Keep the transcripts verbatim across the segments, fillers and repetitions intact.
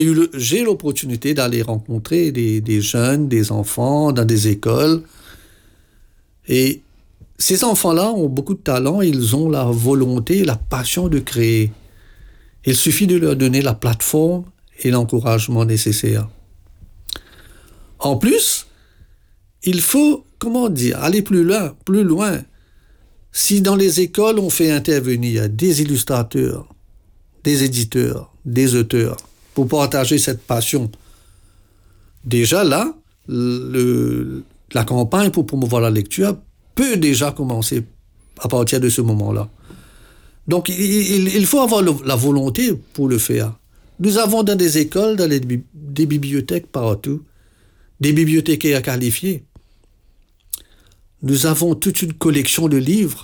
eu le- j'ai l'opportunité d'aller rencontrer des, des jeunes, des enfants dans des écoles. Et ces enfants-là ont beaucoup de talent, ils ont la volonté, la passion de créer. Il suffit de leur donner la plateforme et l'encouragement nécessaire. En plus, il faut, comment dire, aller plus loin, plus loin. Si dans les écoles, on fait intervenir des illustrateurs, des éditeurs, des auteurs, pour partager cette passion, déjà là, le, la campagne pour promouvoir la lecture peut déjà commencer à partir de ce moment-là. Donc, il, il, il faut avoir le, la volonté pour le faire. Nous avons dans des écoles, dans les, des bibliothèques partout, des bibliothécaires qualifiés. Nous avons toute une collection de livres,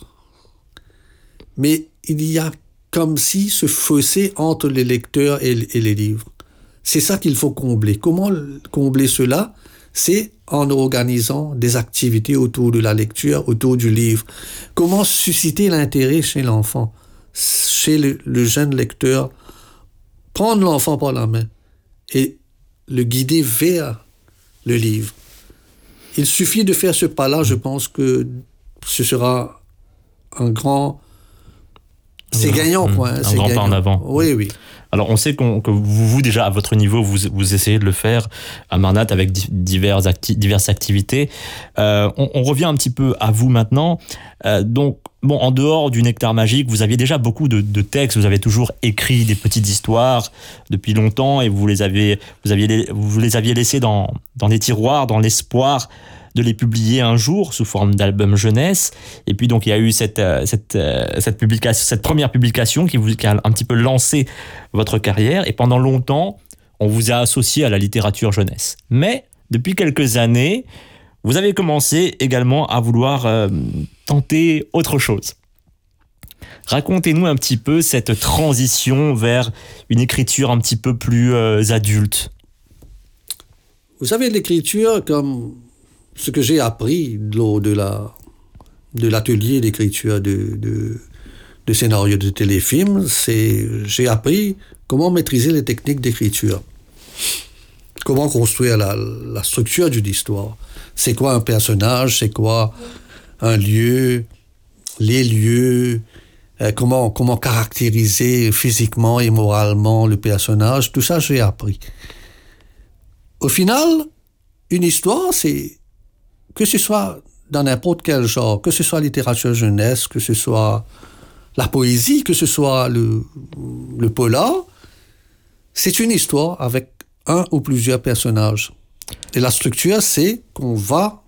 mais il y a comme si ce fossé entre les lecteurs et, et les livres. C'est ça qu'il faut combler. Comment combler cela? C'est en organisant des activités autour de la lecture, autour du livre. Comment susciter l'intérêt chez l'enfant, chez le, le jeune lecteur, prendre l'enfant par la main et le guider vers le livre. Il suffit de faire ce pas-là, je pense que ce sera un grand... C'est gagnant, quoi. Hein, un c'est grand gagnant. pas en avant. Oui, oui. Alors, on sait qu'on, que vous, vous, déjà, à votre niveau, vous, vous essayez de le faire à Marnat avec diverses, acti- diverses activités. Euh, on, on revient un petit peu à vous maintenant. Euh, donc, bon, en dehors du Nectar Magique, vous aviez déjà beaucoup de, de textes. Vous avez toujours écrit des petites histoires depuis longtemps et vous les avez, vous aviez, vous les aviez laissées dans, dans des tiroirs, dans l'espoir de les publier un jour sous forme d'album jeunesse. Et puis donc il y a eu cette cette cette publication, cette première publication qui vous qui a un petit peu lancé votre carrière. Et pendant longtemps, on vous a associé à la littérature jeunesse. Mais depuis quelques années, vous avez commencé également à vouloir euh, tenter autre chose. Racontez-nous un petit peu cette transition vers une écriture un petit peu plus euh, adulte. Vous savez, l'écriture, comme ce que j'ai appris lors de, la, de l'atelier d'écriture de, de, de scénarios de téléfilms, c'est j'ai appris comment maîtriser les techniques d'écriture. Comment construire la, la structure d'une histoire. C'est quoi un personnage, c'est quoi un lieu, les lieux, euh, comment, comment caractériser physiquement et moralement le personnage, tout ça j'ai appris. Au final, une histoire, c'est que ce soit dans n'importe quel genre, que ce soit littérature jeunesse, que ce soit la poésie, que ce soit le, le polar, c'est une histoire avec un ou plusieurs personnages. Et la structure, c'est qu'on va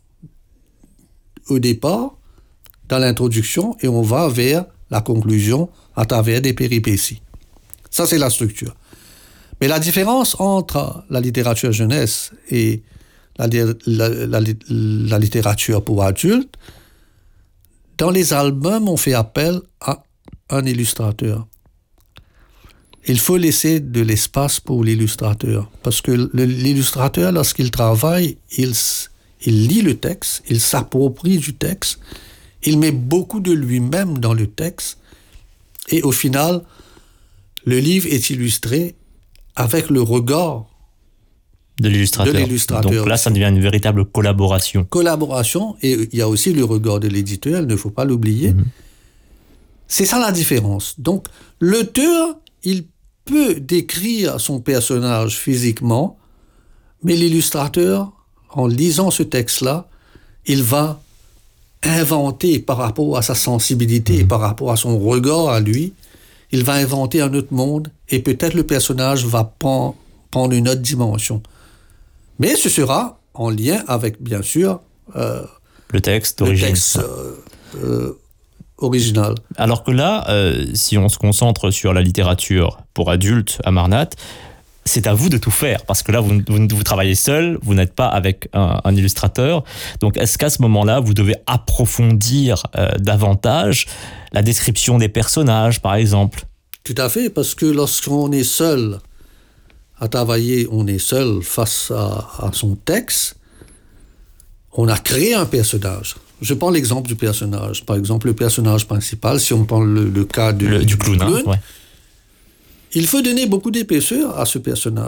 au départ, dans l'introduction, et on va vers la conclusion à travers des péripéties. Ça, c'est la structure. Mais la différence entre la littérature jeunesse et La, la, la, la littérature pour adultes, dans les albums, on fait appel à un illustrateur. Il faut laisser de l'espace pour l'illustrateur, parce que le, l'illustrateur, lorsqu'il travaille, il, il lit le texte, il s'approprie du texte, il met beaucoup de lui-même dans le texte, et au final, le livre est illustré avec le regard De l'illustrateur. de l'illustrateur. Donc là, ça devient une véritable collaboration. Collaboration, et il y a aussi le regard de l'éditeur, il ne faut pas l'oublier. Mmh. C'est ça la différence. Donc, l'auteur, il peut décrire son personnage physiquement, mais l'illustrateur, en lisant ce texte-là, il va inventer par rapport à sa sensibilité, mmh. par rapport à son regard à lui, il va inventer un autre monde, et peut-être le personnage va prendre, prendre une autre dimension. Mais ce sera en lien avec, bien sûr, euh, le texte, le origine. texte euh, euh, original. Alors que là, euh, si on se concentre sur la littérature pour adultes à Marnat, c'est à vous de tout faire, parce que là, vous, vous, vous travaillez seul, vous n'êtes pas avec un, un illustrateur. Donc, est-ce qu'à ce moment-là, vous devez approfondir euh, davantage la description des personnages, par exemple? Tout à fait, parce que lorsqu'on est seul à travailler, on est seul face à, à son texte, on a créé un personnage. Je prends l'exemple du personnage. Par exemple, le personnage principal, si on prend le, le cas du, le, du clown, du clown hein, ouais. Il faut donner beaucoup d'épaisseur à ce personnage.